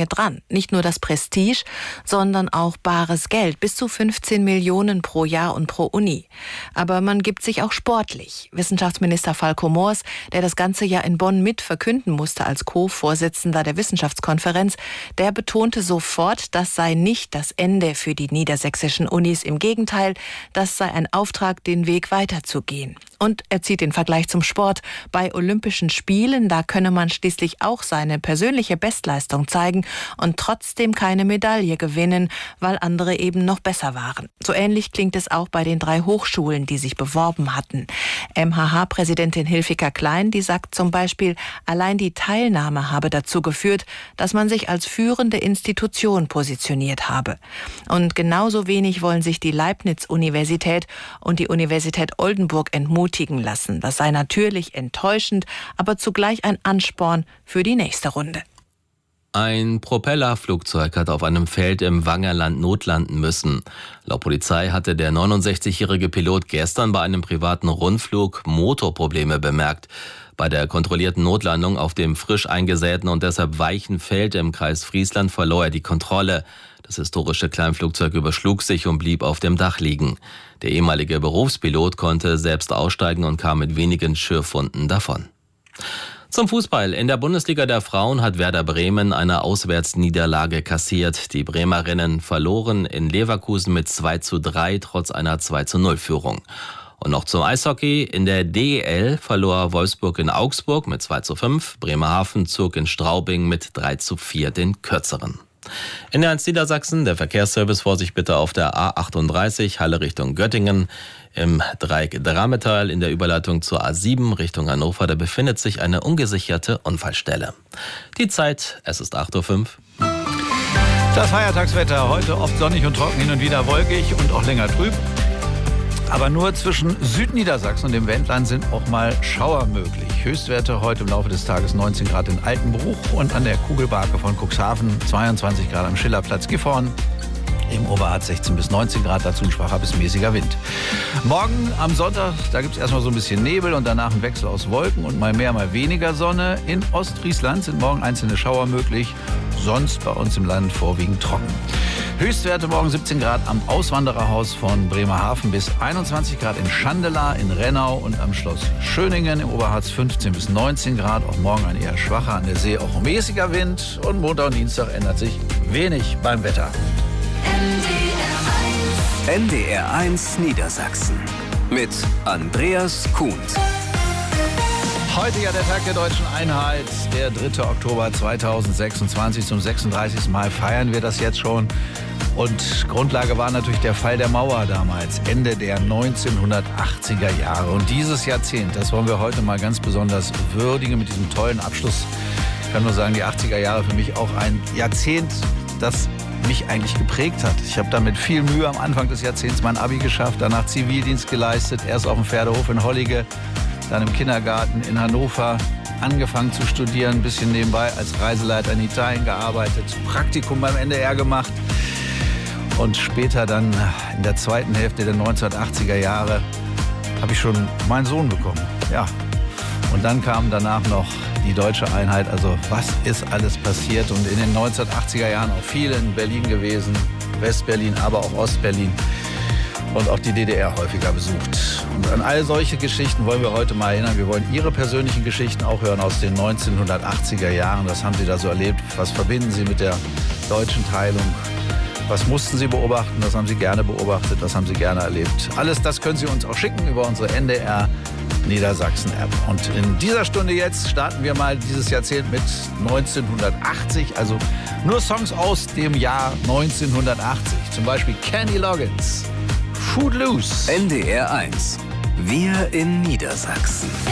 Menge dran. Nicht nur das Prestige, sondern auch bares Geld. Bis zu 15 Millionen pro Jahr und pro Uni. Aber man gibt sich auch sportlich. Wissenschaftsminister Falco Moors, der das ganze Jahr in Bonn mit verkünden musste als Co-Vorsitzender der Wissenschaftskonferenz, der betonte sofort, das sei nicht das Ende für die niedersächsischen Unis. Im Gegenteil, das sei ein Auftrag, den Weg weiterzugehen. Und er zieht den Vergleich zum Sport. Bei Olympischen Spielen, da könne man schließlich auch seine persönliche Bestleistung zeigen und trotzdem keine Medaille gewinnen, weil andere eben noch besser waren. So ähnlich klingt es auch bei den 3 Hochschulen, die sich beworben hatten. MHH-Präsidentin Hilfika Klein, die sagt zum Beispiel, allein die Teilnahme habe dazu geführt, dass man sich als führende Institution positioniert habe. Und genauso wenig wollen sich die Leibniz-Universität und die Universität Oldenburg entmutigen lassen. Das sei natürlich enttäuschend, aber zugleich ein Ansporn für die nächste Runde. Ein Propellerflugzeug hat auf einem Feld im Wangerland notlanden müssen. Laut Polizei hatte der 69-jährige Pilot gestern bei einem privaten Rundflug Motorprobleme bemerkt. Bei der kontrollierten Notlandung auf dem frisch eingesäten und deshalb weichen Feld im Kreis Friesland verlor er die Kontrolle. Das historische Kleinflugzeug überschlug sich und blieb auf dem Dach liegen. Der ehemalige Berufspilot konnte selbst aussteigen und kam mit wenigen Schürfwunden davon. Zum Fußball. In der Bundesliga der Frauen hat Werder Bremen eine Auswärtsniederlage kassiert. Die Bremerinnen verloren in Leverkusen mit 2:3 trotz einer 2:0-Führung. Und noch zum Eishockey. In der DEL verlor Wolfsburg in Augsburg mit 2:5. Bremerhaven zog in Straubing mit 3:4 den kürzeren. In der 1 Niedersachsen, der Verkehrsservice, Vorsicht bitte auf der A38, Halle Richtung Göttingen. Im Dreieck Drametal in der Überleitung zur A7 Richtung Hannover, da befindet sich eine ungesicherte Unfallstelle. Die Zeit, es ist 8:05 Uhr. Das Feiertagswetter, heute oft sonnig und trocken, hin und wieder wolkig und auch länger trüb. Aber nur zwischen Südniedersachsen und dem Wendland sind auch mal Schauer möglich. Höchstwerte heute im Laufe des Tages 19 Grad in Altenbruch und an der Kugelbarke von Cuxhaven, 22 Grad am Schillerplatz Gifhorn. Im Oberharz 16 bis 19 Grad, dazu ein schwacher bis mäßiger Wind. Morgen am Sonntag, da gibt es erstmal so ein bisschen Nebel und danach ein Wechsel aus Wolken und mal mehr, mal weniger Sonne. In Ostfriesland sind morgen einzelne Schauer möglich, sonst bei uns im Land vorwiegend trocken. Höchstwerte morgen 17 Grad am Auswandererhaus von Bremerhaven bis 21 Grad in Schandela, in Rennau und am Schloss Schöningen. Im Oberharz 15 bis 19 Grad, auch morgen ein eher schwacher, an der See auch mäßiger Wind. Und Montag und Dienstag ändert sich wenig beim Wetter. NDR 1 Niedersachsen mit Andreas Kuhns. Heute ja der Tag der Deutschen Einheit, der 3. Oktober 2026. Zum 36. Mal feiern wir das jetzt schon. Und Grundlage war natürlich der Fall der Mauer damals, Ende der 1980er Jahre. Und dieses Jahrzehnt, das wollen wir heute mal ganz besonders würdigen mit diesem tollen Abschluss. Ich kann nur sagen, die 80er Jahre für mich auch ein Jahrzehnt, das mich eigentlich geprägt hat. Ich habe da mit viel Mühe am Anfang des Jahrzehnts mein Abi geschafft, danach Zivildienst geleistet, erst auf dem Pferdehof in Hollige, dann im Kindergarten in Hannover, angefangen zu studieren, ein bisschen nebenbei als Reiseleiter in Italien gearbeitet, Praktikum beim NDR gemacht und später dann in der zweiten Hälfte der 1980er Jahre habe ich schon meinen Sohn bekommen. Ja. Und dann kam danach noch die Deutsche Einheit. Also was ist alles passiert? Und in den 1980er Jahren auch viel in Berlin gewesen, Westberlin, aber auch Ostberlin und auch die DDR häufiger besucht. Und an all solche Geschichten wollen wir heute mal erinnern. Wir wollen Ihre persönlichen Geschichten auch hören aus den 1980er Jahren. Was haben Sie da so erlebt? Was verbinden Sie mit der deutschen Teilung? Was mussten Sie beobachten? Was haben Sie gerne beobachtet? Was haben Sie gerne erlebt? Alles das können Sie uns auch schicken über unsere NDR Niedersachsen-App. Und in dieser Stunde jetzt starten wir mal dieses Jahrzehnt mit 1980, also nur Songs aus dem Jahr 1980. Zum Beispiel Kenny Loggins, Footloose. NDR 1, wir in Niedersachsen.